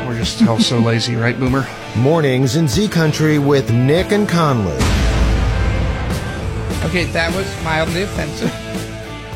We're just all so lazy, right, Boomer? Mornings in Z Country with Nick and Conley. Okay, that was mildly offensive.